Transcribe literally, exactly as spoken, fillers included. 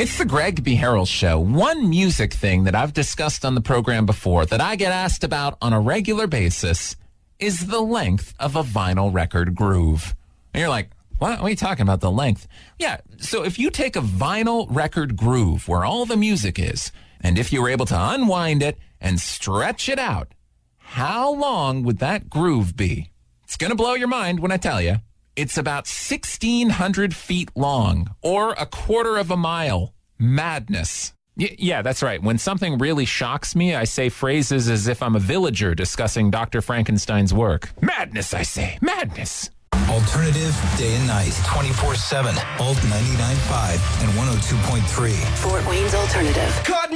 It's the Greg B. Harrell Show. One music thing that I've discussed on the program before that I get asked about on a regular basis is the length of a vinyl record groove. And you're like, what? What are you talking about, the length? Yeah, so if you take a vinyl record groove where all the music is, and if you were able to unwind it and stretch it out, how long would that groove be? It's going to blow your mind when I tell you. It's about sixteen hundred feet long, or a quarter of a mile. Madness. Y- yeah, that's right. When something really shocks me, I say phrases as if I'm a villager discussing Doctor Frankenstein's work. Madness, I say. Madness. Alternative day and night, twenty-four seven. Alt ninety-nine point five and one oh two point three. Fort Wayne's Alternative. Cut